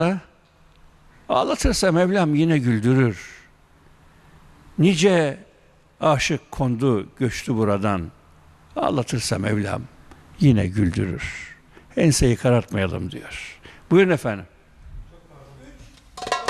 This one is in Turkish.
Ağlatırsa Mevlam yine güldürür. Nice aşık kondu göçtü buradan. Ağlatırsa Mevlam yine güldürür. Enseyi karartmayalım diyor. Buyurun efendim.